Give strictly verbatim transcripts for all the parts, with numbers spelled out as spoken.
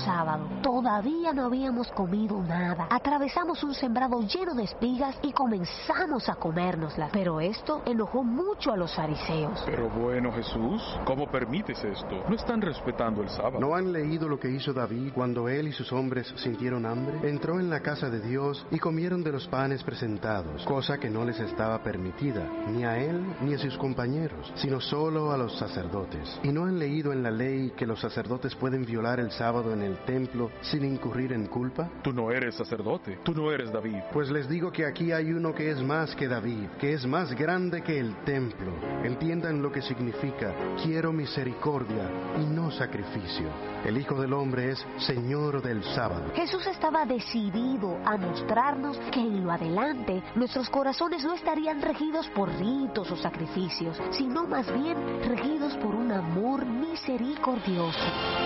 sábado. Todavía no habíamos comido nada. Atravesamos un sembrado lleno de espigas y comenzamos a comérnoslas. Pero esto enojó mucho a los fariseos. Pero bueno, Jesús, ¿cómo permites esto? No están respetando el sábado. ¿No han leído lo que hizo David cuando él y sus hombres sintieron hambre? Entró en la casa de Dios y comieron de los panes presentados, cosa que no les estaba permitida, ni a él ni a sus compañeros, sino solo a los sacerdotes. ¿Y no han leído en la ley que los sacerdotes pueden violar el sábado en el templo sin incurrir en culpa? Tú no eres sacerdote, tú no eres David. Pues les digo que aquí hay uno que es más que David, que es más grande que el templo. Entiendan lo que significa: quiero misericordia y no sacrificio. El Hijo del Hombre es Señor del sábado. Jesús estaba decidido a mostrarnos que en lo adelante nuestros corazones no estarían regidos por ritos o sacrificios, sino más bien regidos por un amor misericordioso.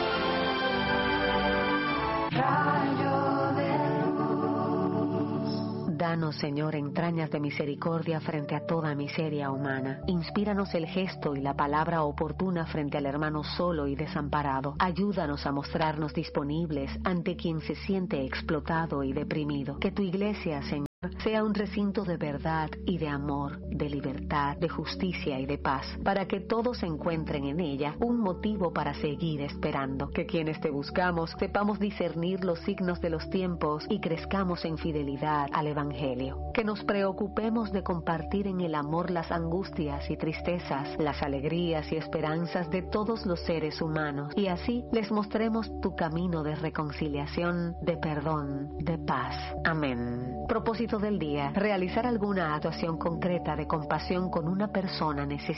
Rayo de luz. Danos, Señor, entrañas de misericordia frente a toda miseria humana. Inspíranos el gesto y la palabra oportuna frente al hermano solo y desamparado. Ayúdanos a mostrarnos disponibles ante quien se siente explotado y deprimido. Que tu iglesia, Señor, sea un recinto de verdad y de amor, de libertad, de justicia y de paz, para que todos encuentren en ella un motivo para seguir esperando. Que quienes te buscamos sepamos discernir los signos de los tiempos y crezcamos en fidelidad al Evangelio. Que nos preocupemos de compartir en el amor las angustias y tristezas, las alegrías y esperanzas de todos los seres humanos, y así les mostremos tu camino de reconciliación, de perdón, de paz. Amén. Propósito del día: realizar alguna actuación concreta de compasión con una persona necesitada.